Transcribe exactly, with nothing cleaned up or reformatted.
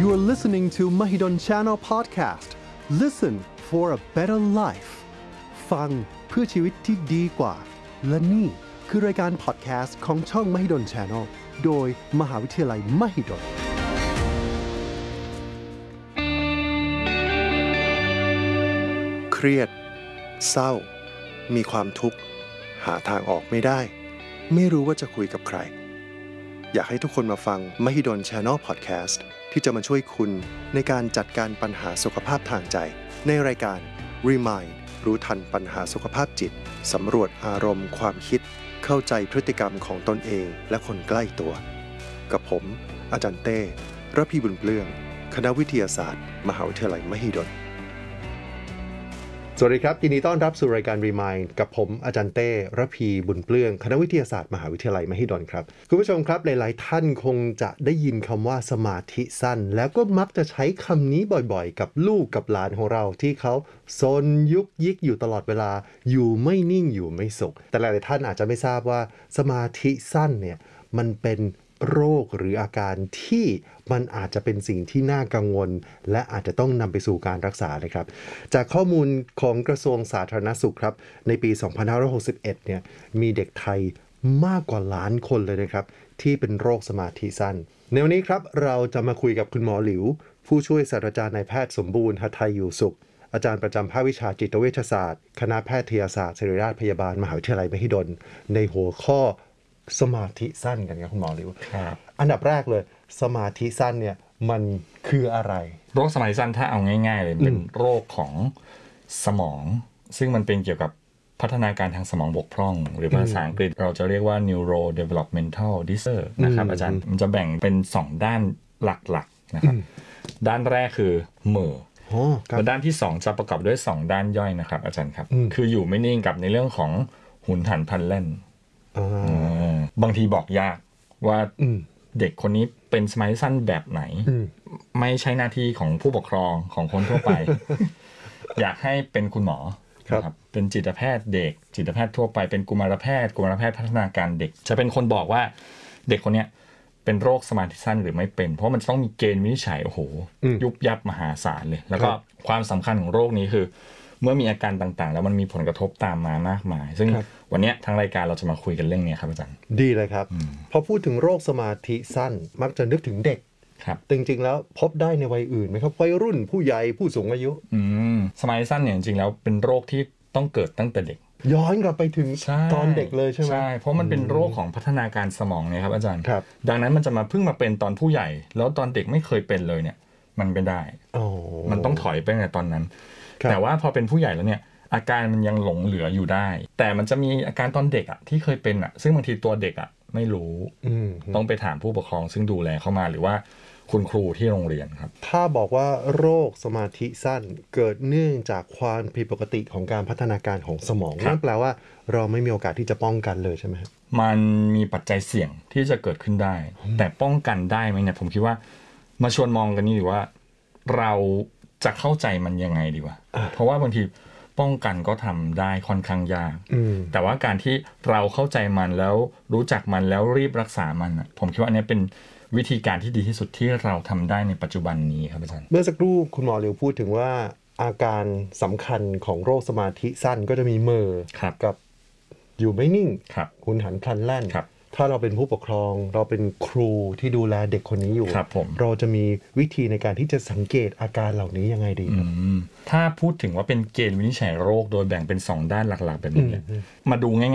are listening to Mahidol Channel Podcast. Listen for a better life. ฟังเพื่อชีวิตที่ดีกว่าและนี่คือรายการพอดแคสต์ของช่อง Mahidol Channel โดยมหาวิทยาลัย Mahidolเครียดเศร้ามีความทุกข์หาทางออกไม่ได้ไม่รู้ว่าจะคุยกับใครอยากให้ทุกคนมาฟัง Mahidol Channel Podcast ที่จะมาช่วยคุณในการจัดการปัญหาสุขภาพทางใจในรายการ Remind รู้ทันปัญหาสุขภาพจิตสำรวจอารมณ์ความคิดเข้าใจพฤติกรรมของตนเองและคนใกล้ตัวกับผมอาจารย์เต้ระพีบุญเปลื้องคณะวิทยาศาสตร์มหาวิทยาลัยมหิดลสวัสดีครับยินดีต้อนรับสู่รายการ Remind กับผมอาจารย์เต้ระพีบุญเปลื้องคณะวิทยาศาสตร์มหาวิทยาลัยมหิดลครับคุณผู้ชมครับหลายๆท่านคงจะได้ยินคำว่าสมาธิสั้นแล้วก็มักจะใช้คำนี้บ่อยๆกับลูกกับหลานของเราที่เขาซนยุกยิกอยู่ตลอดเวลาอยู่ไม่นิ่งอยู่ไม่สุขแต่หลายๆท่านอาจจะไม่ทราบว่าสมาธิสั้นเนี่ยมันเป็นโรคหรืออาการที่มันอาจจะเป็นสิ่งที่น่ากังวลและอาจจะต้องนำไปสู่การรักษานะครับจากข้อมูลของกระทรวงสาธารณสุขครับในปีสองพันห้าร้อยหกสิบเอ็ดเนี่ยมีเด็กไทยมากกว่าล้านคนเลยนะครับที่เป็นโรคสมาธิสั้นในวันนี้ครับเราจะมาคุยกับคุณหมอหลิวผู้ช่วยศาสตราจารย์นายแพทย์สมบูรณ์หทัยอยู่สุขอาจารย์ประจำภาควิชาจิตเวชศาสตร์คณะแพทยศาสตร์ศิริราชพยาบาลมหาวิทยาลัยมหิดลในหัวข้อสมาธิสั้นกันครับคุณหมอหลิวครับอันดับแรกเลยสมาธิสั้นเนี่ยมันคืออะไรโรคสมาธิสั้นถ้าเอาง่ายๆเลยเป็นโรคของสมองซึ่งมันเป็นเกี่ยวกับพัฒนาการทางสมองบกพร่องหรือภาษาอังกฤษเราจะเรียกว่า neurodevelopmental disorder นะครับอาจารย์มันจะแบ่งเป็นสองด้านหลักๆนะครับด้านแรกคือเหม่อและด้านที่สองจะประกอบด้วยสองด้านย่อยนะครับอาจารย์ครับคืออยู่ไม่นิ่งกับในเรื่องของหุนหันพลันแล่นบางทีบอกยากว่าเด็กคนนี้เป็นสมาธิสั้นแบบไหนไม่ใช่หน้าที่ของผู้ปกครองของคนทั่วไป อยากให้เป็นคุณหมอครับเป็นจิตแพทย์เด็กจิตแพทย์ทั่วไปเป็นกุมารแพทย์กุมารแพทย์พัฒนาการเด็กจะเป็นคนบอกว่าเด็กคนนี้เป็นโรคสมาธิสั้นหรือไม่เป็นเพราะมันต้องมีเกณฑ์วินิจฉัยโอ้โหยุบยับมหาศาลเลยแล้วก็ความสำคัญของโรคนี้คือเมื่อมีอาการต่างๆแล้วมันมีผลกระทบตามมามากมายซึ่งวันนี้ทางรายการเราจะมาคุยกันเรื่องนี้ครับอาจารย์ดีเลยครับพอพูดถึงโรคสมาธิสั้นมักจะนึกถึงเด็กครับจริงๆแล้วพบได้ในวัยอื่นไหมครับวัยรุ่นผู้ใหญ่ผู้สูงอายุอืมสมาธิสั้นเนี่ยจริงๆแล้วเป็นโรคที่ต้องเกิดตั้งแต่เด็กย้อนกลับไปถึงตอนเด็กเลยใช่ไหมใช่เพราะมันเป็นโรคของพัฒนาการสมองเนี่ยครับอาจารย์ครับดังนั้นมันจะมาเพิ่งมาเป็นตอนผู้ใหญ่แล้วตอนเด็กไม่เคยเป็นเลยเนี่ยมันไม่ได้มันต้องถอยไปในตอนนั้นแต่ว่าพอเป็นผู้ใหญ่แล้วเนี่ยอาการมันยังหลงเหลืออยู่ได้แต่มันจะมีอาการตอนเด็กอ่ะที่เคยเป็นอ่ะซึ่งบางทีตัวเด็กอ่ะไม่รู้ต้องไปถามผู้ปกครองซึ่งดูแลเข้ามาหรือว่าคุณครูที่โรงเรียนครับถ้าบอกว่าโรคสมาธิสั้นเกิดเนื่องจากความผิดปกติของการพัฒนาการของสมองนั่นแปลว่าเราไม่มีโอกาสที่จะป้องกันเลยใช่ไหมครับมันมีปัจจัยเสี่ยงที่จะเกิดขึ้นได้แต่ป้องกันได้ไหมเนี่ยผมคิดว่ามาชวนมองกันนี่ดีว่าเราจะเข้าใจมันยังไงดีวะเพราะว่าบางทีป้องกันก็ทำได้ค่อนข้างยากแต่ว่าการที่เราเข้าใจมันแล้วรู้จักมันแล้วรีบรักษามันผมคิดว่าอันนี้เป็นวิธีการที่ดีที่สุดที่เราทำได้ในปัจจุบันนี้ครับอาจารย์เมื่อสักครู่คุณหมอหลิวพูดถึงว่าอาการสำคัญของโรคสมาธิสั้นก็จะมีเม่อกับอยู่ไม่นิ่งหุนหันพลันแล่นถ้าเราเป็นผู้ปกครองเราเป็นครูที่ดูแลเด็กคนนี้อยู่ร, เราจะมีวิธีในการที่จะสังเกตอาการเหล่านี้ยังไงดีถ้าพูดถึงว่าเป็นเกณฑ์วินิจฉัยโรคโดยแบ่งเป็นสองด้านหลักๆแบบนี้มาดูง่าย